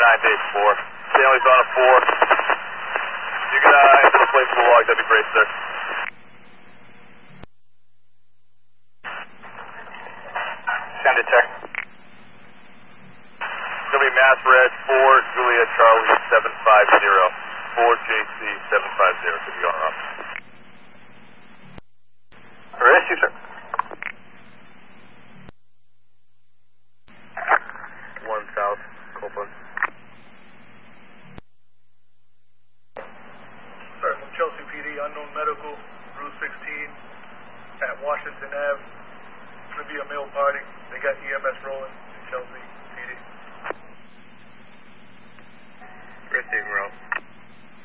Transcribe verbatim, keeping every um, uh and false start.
nine base four. Stanley's on a four. You can uh, enter the place for log, that'd be great, sir. Send it, check. It's going to be Mass Red four, Juliet Charlie seven five zero. four J C seven five zero, could be on or off. Arrest you, sir. one South, Copeland. Sir, from Chelsea P D, unknown medical, Route sixteen, at Washington Avenue. It's going to be a male party. They got E M S rolling in Chelsea P D. Receiving route.